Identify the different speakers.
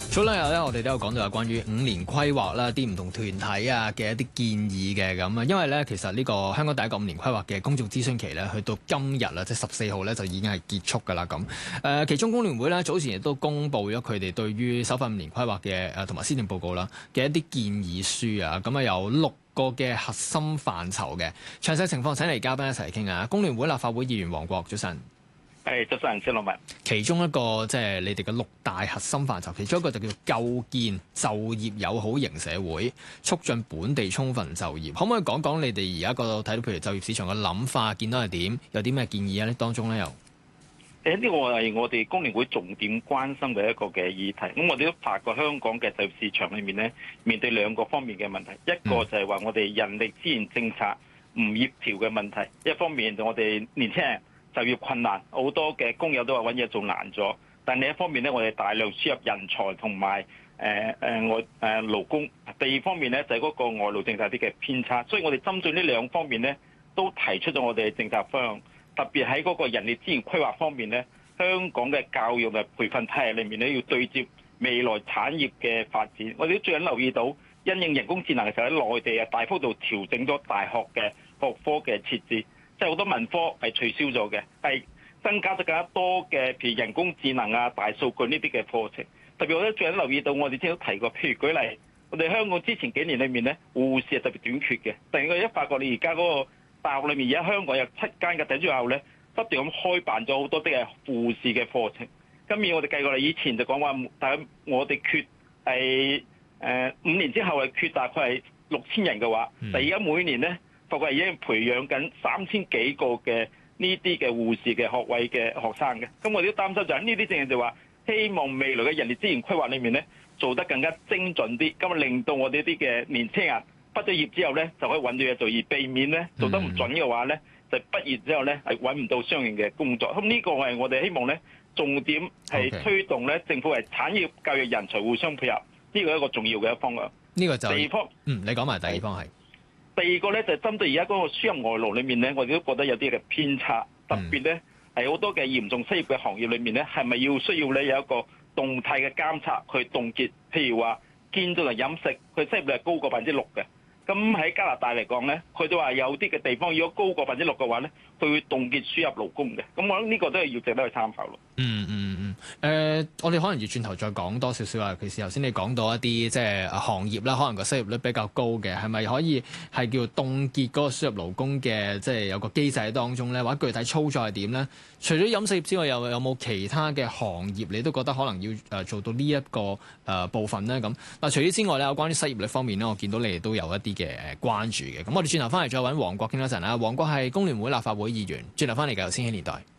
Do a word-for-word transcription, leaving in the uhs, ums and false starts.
Speaker 1: 早兩日咧，我哋都有講到有關於五年規劃啦，啲唔同團體啊嘅一啲建議嘅咁啊。因為咧，其實呢個香港第一個五年規劃嘅公眾諮詢期咧，去到今日啦，即係十四號咧，就已經係結束㗎啦。咁誒，其中工聯會咧早前亦都公布咗佢哋對於首份五年規劃嘅誒同埋施政報告啦嘅一啲建議書啊。咁啊有六個嘅核心範疇嘅詳細情況，請嚟嘉賓一齊傾下。工聯會立法會議員黃國，早晨。
Speaker 2: 係，早晨，謝樂文。
Speaker 1: 其中一個即係你哋嘅六大核心範疇，其中一個就叫構建就業友好型社會，促進本地充分就業。可唔可以講講你哋而家個睇到譬如就業市場嘅諗法，見到係點？有啲咩建議啊？呢當中咧又
Speaker 2: 誒呢個係我哋工聯會重點關心嘅一個嘅議題。咁我哋都發覺香港嘅就業市場裏面咧，面對兩個方面嘅問題，一個就係話我哋人力資源政策唔協調嘅問題，一方面我哋年輕人就業困難，好多嘅工友都話揾嘢做難咗。但另一方面咧，我哋大量輸入人才同埋誒誒外誒勞工。第二方面咧就係嗰個外勞政策啲嘅偏差。所以我哋針對呢兩方面咧，都提出咗我哋嘅政策方向。特別喺嗰個人力資源規劃方面咧，香港嘅教育嘅培訓體系裏面咧，要對接未來產業嘅發展。我哋都最近留意到，因應人工智能嘅時候喺內地啊，大幅度調整咗大學嘅學科嘅設置。即係好多文科係取消咗嘅，係增加咗更加多嘅，譬如人工智能啊、大數據呢啲嘅課程。特別我都最近留意到，我哋之前都提過，譬如舉例，我哋香港之前幾年裏面咧，護士係特別短缺嘅。突然間一發覺，你而家嗰個大學裏面，而家香港有七間嘅頂尖學校咧，不斷咁開辦咗好多啲嘅護士嘅課程。今年我哋計過嚟，以前就講話，但係我哋缺係誒五年之後係缺大概係六千人嘅話，但係而家每年咧。發覺已經培養緊三千幾個嘅呢啲嘅護士嘅學位嘅學生嘅，咁我哋都擔心就係呢啲正係就話希望未來嘅人力資源規劃裏面咧做得更加精準啲，咁啊令到我哋啲嘅年青人畢咗業之後咧就可以揾到嘢做，而避免咧做得唔準嘅話咧就畢業之後咧係揾唔到相應嘅工作。咁呢個係我哋希望咧重點係推動咧政府係產業教育人才互相配合，呢個係一個重要嘅一方向。
Speaker 1: 呢個就
Speaker 2: 第二方，
Speaker 1: 嗯，你講埋第二方係。
Speaker 2: 第二個咧就係針對而家嗰個輸入外勞裏面咧，我哋都覺得有啲嘅偏差，特別咧係好多嘅嚴重失業嘅行業裏面咧，係咪要需要咧有一個動態嘅監察去凍結？譬如話建築同飲食，佢失業率係高過百分之六嘅。咁喺加拿大嚟講咧，佢都話有啲嘅地方如果高過百分之六嘅話咧，佢會凍結輸入勞工嘅。咁我諗呢個都係要值得去參考咯。
Speaker 1: 嗯嗯嗯，誒、呃，我哋可能要轉頭再講多少少啊。尤其是頭先你講到一啲即係行業啦，可能個失業率比較高嘅，係咪可以係叫凍結嗰個輸入勞工嘅，即係有個機制喺當中咧？或者具體操作係點咧？除咗飲食業之外，又有冇其他嘅行業你都覺得可能要誒做到呢一個誒部分咧？咁嗱，除此之外咧，有關於失業率方面咧，我見到你哋都有一啲嘅誒關注嘅。咁我哋轉頭翻嚟再揾黃國傾多陣啦。黃國係工聯會立法會議員，轉頭翻嚟繼續千禧年代。